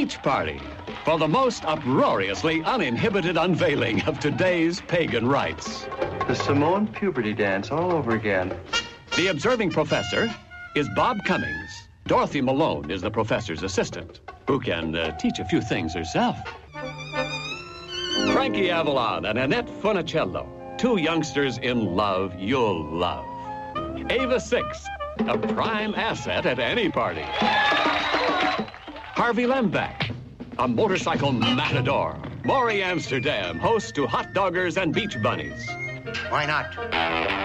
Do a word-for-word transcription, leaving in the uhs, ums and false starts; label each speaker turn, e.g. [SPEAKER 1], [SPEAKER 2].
[SPEAKER 1] Beach Party, for the most uproariously uninhibited unveiling of today's pagan rites.
[SPEAKER 2] The Samoan puberty dance all over again.
[SPEAKER 1] The observing professor is Bob Cummings. Dorothy Malone is the professor's assistant, who can uh, teach a few things herself. Frankie Avalon and Annette Funicello, two youngsters in love you'll love. Ava Six, a prime asset at any party. Harvey Lembeck, a motorcycle matador. Maury Amsterdam, host to hot doggers and beach bunnies.
[SPEAKER 3] Why not?